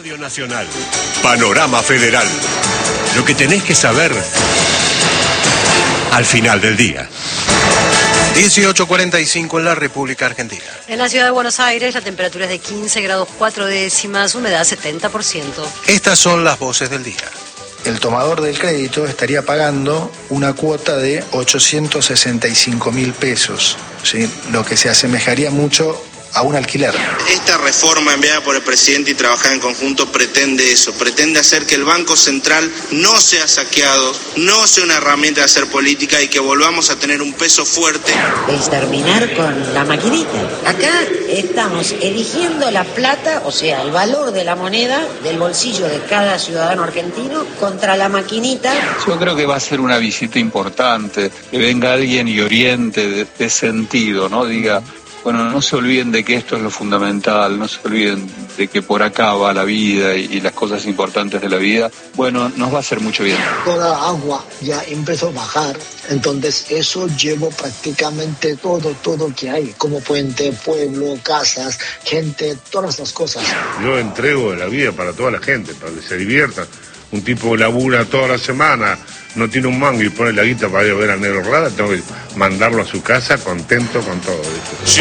Radio Nacional, Panorama Federal. Lo que tenés que saber al final del día. 18:45 en la República Argentina. En la ciudad de Buenos Aires la temperatura es de 15 grados 4 décimas, humedad 70%. Estas son las voces del día. El tomador del crédito estaría pagando una cuota de 865.000 pesos, ¿sí? Lo que se asemejaría mucho a un alquiler. Esta reforma enviada por el presidente y trabajada en conjunto pretende eso, pretende hacer que el Banco Central no sea saqueado, no sea una herramienta de hacer política y que volvamos a tener un peso fuerte. Exterminar con la maquinita. Acá estamos eligiendo la plata, o sea, el valor de la moneda del bolsillo de cada ciudadano argentino contra la maquinita. Yo creo que va a ser una visita importante, que venga alguien y oriente de sentido, ¿no? Diga, bueno, no se olviden de que esto es lo fundamental, no se olviden de que por acá va la vida y las cosas importantes de la vida. Bueno, nos va a hacer mucho bien. Toda agua ya empezó a bajar, entonces eso llevó prácticamente todo que hay, como puente, pueblo, casas, gente, todas las cosas. Yo entrego la vida para toda la gente, para que se diviertan. Un tipo labura toda la semana, no tiene un mango y pone la guita para ir a ver a Negro Rada, tengo que mandarlo a su casa contento con todo, ¿viste?